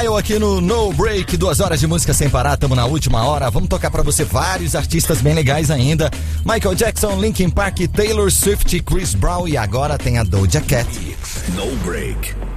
Eu aqui no No Break, 2 horas de música sem parar, tamo na última hora. Vamos tocar pra você vários artistas bem legais ainda. Michael Jackson, Linkin Park, Taylor Swift, Chris Brown e agora tem a Doja Cat. No Break.